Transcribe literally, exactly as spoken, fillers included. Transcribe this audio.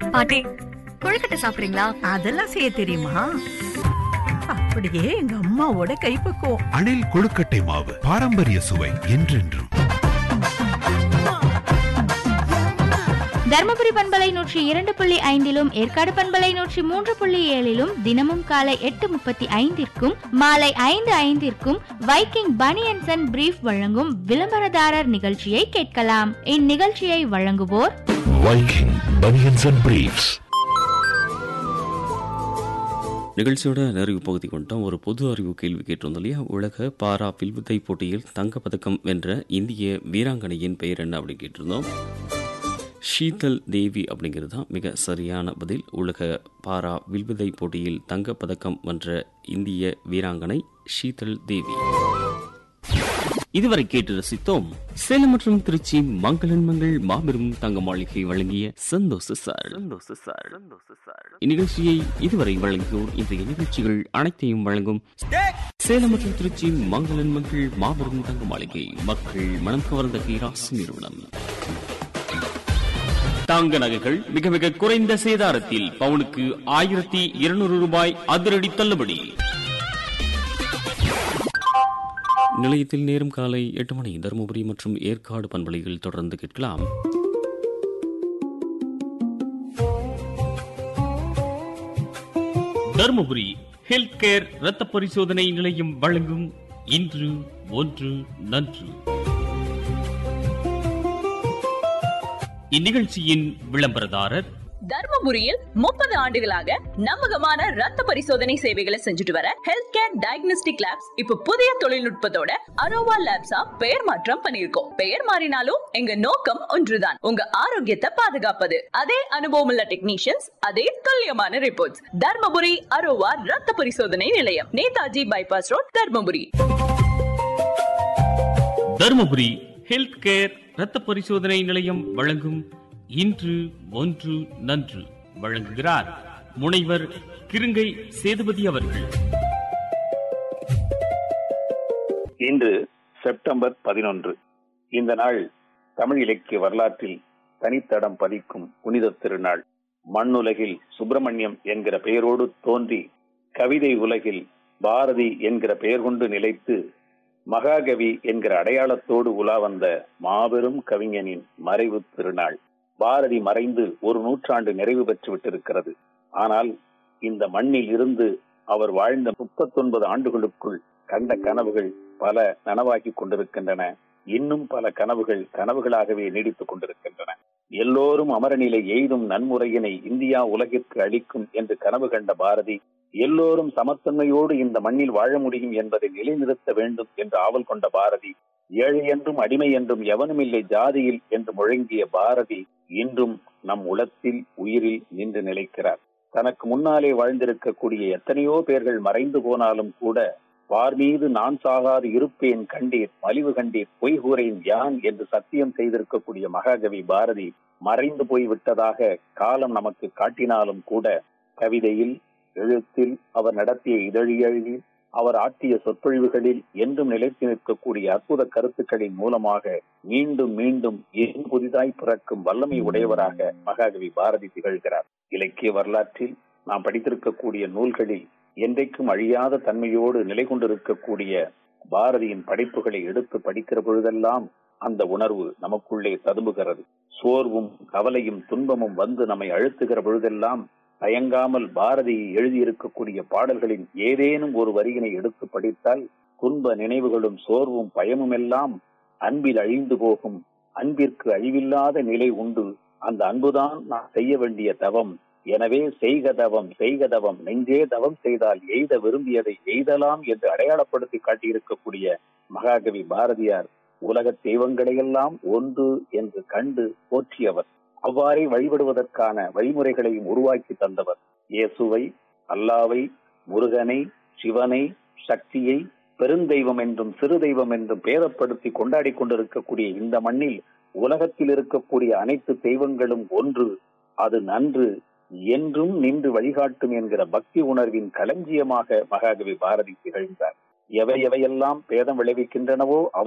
பாட்டி, கொழுக்கட்டை சாப்பிடுறீங்களா? அதெல்லாம் செய்ய தெரியுமா? அப்படியே எங்க அம்மாவோட கைப்பக்குவம். அணில் கொழுக்கட்டை மாவு, பாரம்பரிய சுவை என்றென்றும். தர்மபுரி பண்பலை நூற்றி இரண்டு புள்ளி ஐந்திலும் ஏற்காடு பண்பலை நூற்றி மூன்று புள்ளி ஏழிலும் தினமும் காலை எட்டு முப்பத்தி ஐந்திற்கும் மாலை ஐந்து ஐந்திற்கும் வைக்கிங் பனியன்ஸ் அண்ட் பிரீஃப் வழங்கும் விளம்பரதாரர் நிகழ்ச்சியை கேட்கலாம். இந்நிகழ்ச்சியை வழங்குவோர் வைக்கிங் பனியன்ஸ் அண்ட் பிரீஃப்ஸ். நிகழ்ச்சியோட நிறைவு பகுதி கொண்டோம். ஒரு பொது அறிவு கேள்வி கேட்டிருந்தோம் இல்லையா? உலக பாரா வில்வித்தை போட்டியில் தங்கப்பதக்கம் வென்ற இந்திய வீராங்கனையின் பெயர் என்ன அப்படின்னு கேட்டிருந்தோம். ஷீதல் தேவி அப்படிங்கிறது தான் மிக சரியான பதில். உலக பாரா வில்வித்தை போட்டியில் தங்கப்பதக்கம் வென்ற இந்திய வீராங்கனை ஷீதல் தேவி. இதுவரை கேட்டு ரசித்தோம் சேலம் மற்றும் திருச்சி மங்களன் மங்கள் மாபெரும் தங்க மாளிகை வழங்கிய சந்தோஷ சார். இந்நிகழ்ச்சியை இதுவரை வழங்கியோர் இன்றைய நிகழ்ச்சிகள் அனைத்தையும் வழங்கும் சேலம் மற்றும் திருச்சி மங்களன் மங்கள் மாபெரும் தங்க மாளிகை, மக்கள் மனம் கவர்ந்த கைராசி நிறுவனம். தங்க நகைகள் மிக மிக குறைந்த சேதாரத்தில் பவுனுக்கு ஆயிரத்தி இருநூறு ரூபாய் அதிரடி தள்ளுபடி. நிலையத்தில் நேரம் காலை எட்டு மணி. தருமபுரி மற்றும் ஏற்காடு பண்பலையில் தொடர்ந்து கேட்கலாம். தருமபுரி ஹெல்த் கேர் இரத்த பரிசோதனை நிலையம் வழங்கும் இன்று ஒன்று நன்று. இந்நிகழ்ச்சியின் விளம்பரதாரர் தர்மபுரியில் முப்பது ஆண்டுகளாக நம்பகமான ரத்த பரிசோதனை சேவைகளை செஞ்சுட்டு வர ஹெல்த் கேர் டயக்னோஸ்டிக் லேப்ஸ் இப்ப புதிய தொழில்நுட்பத்தோட அரோவா லேப்ஸா பெயர் மாற்றம் பண்ணிருக்கோம். பெயர் மாறினாலும் எங்க நோக்கம் ஒன்றுதான், உங்க ஆரோக்கியத்தை பாதுகாப்பது. அதே அனுபவம் உள்ள டெக்னீஷியன்ஸ், அதே துல்லியமான ரிப்போர்ட்ஸ். தர்மபுரி அரோவா ரத்த பரிசோதனை நிலையம், Netaji bypass road, Dharmapuri. Dharmapuri health care இரத்த பரிசோதனை நிலையம் வழங்கும் இன்று ஒன்று நன்று. வழங்குகிறார் முனைவர் கிருங்கை சேதுபதி அவர்கள். இன்று செப்டம்பர் பதினொன்று. இந்த நாள் தமிழ் இலக்கிய வரலாற்றில் தனித்தடம் பதிக்கும் புனித திருநாள். மண்ணுலகில் சுப்பிரமணியம் என்கிற பெயரோடு தோன்றி கவிதை உலகில் பாரதி என்கிற பெயர் கொண்டு நிலைத்து மகாகவி என்கிற அடையாளத்தோடு உலா வந்த மாபெரும் கவிஞனின் மறைவு திருநாள். பாரதி மறைந்து ஒரு நூற்றாண்டு நிறைவு பெற்று விட்டிருக்கிறது. ஆனால் இந்த மண்ணில் இருந்து அவர் வாழ்ந்த முப்பத்தி ஒன்பது ஆண்டுகளுக்குள் கண்ட கனவுகள் பல நனவாகி கொண்டிருக்கின்றன. இன்னும் பல கனவுகள் கனவுகளாகவே நீடித்துக் கொண்டிருக்கின்றன. எல்லோரும் அமரநிலை எய்தும் நன்முறையினை இந்தியா உலகிற்கு அளிக்கும் என்று கனவு கண்ட பாரதி எல்லோரும் சமத்தன்மையோடு இந்த மண்ணில் வாழ முடியும் என்பதை நிலைநிறுத்த வேண்டும் என்று ஆவல் கொண்ட பாரதி, ஏழை என்றும் அடிமை என்றும் எவனும் இல்லை ஜாதியில் என்று முழங்கிய பாரதி இன்றும் நம் உளத்தில் உயிரில் நின்று நிலைக்கிறார். தனக்கு முன்னாலே வாழ்ந்திருக்கக்கூடிய எத்தனையோ பேர்கள் மறைந்து போனாலும் கூட வார் மீது நான் சாகாது இருப்பேன் கண்டீர், மலிவு கண்டீர், பொய் கூறேன் யான் என்று சத்தியம் செய்திருக்கக்கூடிய மகாகவி பாரதி மறைந்து போய் விட்டதாக காலம் நமக்கு காட்டினாலும் கூட கவிதையில், எழுத்தில், அவர் நடத்திய இதழியழில், அவர் ஆற்றிய சொற்பொழிவுகளில் என்றும் நிலைத்து நிற்கக்கூடிய அற்புத கருத்துக்களின் மூலமாக மீண்டும் மீண்டும் ஏன் புதிதாய் பிறக்கும் வல்லமை உடையவராக மகாகவி பாரதி திகழ்கிறார். இலக்கிய வரலாற்றில் நாம் படித்திருக்கக்கூடிய நூல்களில் என்றைக்கும் அழியாத தன்மையோடு நிலை கொண்டிருக்கக்கூடிய பாரதியின் படைப்புகளை எடுத்து படிக்கிற பொழுதெல்லாம் அந்த உணர்வு நமக்குள்ளே ததும்புகிறது. சோர்வும் கவலையும் துன்பமும் வந்து நம்மை அழுத்துகிற பொழுதெல்லாம் தயங்காமல் பாரதி எழுதியிருக்கக்கூடிய பாடல்களின் ஏதேனும் ஒரு வரியினை எடுத்து படித்தால் துன்ப நினைவுகளும் சோர்வும் பயமும் எல்லாம் அன்பில் அழிந்து போகும். அன்பிற்கு அழிவில்லாத நிலை உண்டு. அந்த அன்புதான் நான் செய்ய வேண்டிய தவம். எனவே செய்க தவம், செய்க தவம், நெஞ்சே தவம் செய்தால் எய்த விரும்பியதை எய்தலாம் என்று அடையாளப்படுத்தி காட்டியிருக்கக்கூடிய மகாகவி பாரதியார் உலக தெய்வங்களையெல்லாம் ஒன்று என்று கண்டு போற்றியவர். அவ்வாறே வழிபடுவதற்கான வழிமுறைகளையும் உருவாக்கி தந்தவர். இயேசுவை, அல்லாவை, முருகனை, சிவனை, சக்தியை பெருந்தெய்வம் என்றும் சிறு தெய்வம் என்றும் பேதப்படுத்தி கொண்டாடி கொண்டிருக்கக்கூடிய இந்த மண்ணில் உலகத்தில் இருக்கக்கூடிய அனைத்து தெய்வங்களும் ஒன்று, அது நன்று, என்றும் நின்று வழிகாட்டும் என்கிற பக்தி உணர்வின் களஞ்சியமாக மகாகவி பாரதி திகழ்ந்தார். எவை எவையெல்லாம் பேதம் விளைவிக்கின்றனவோ அவை